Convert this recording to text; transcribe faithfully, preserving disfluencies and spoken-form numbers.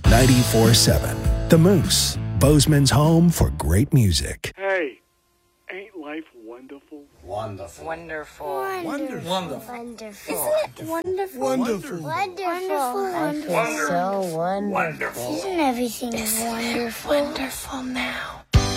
ninety-four seven The Moose, Bozeman's home for great music. Hey, ain't life wonderful? Wonderful. Wonderful. Wonderful. Wonderful. Wonderful. Isn't it wonderful? Wonderful. Wonderful. I feel so wonderful. Isn't everything wonderful? Wonderful now.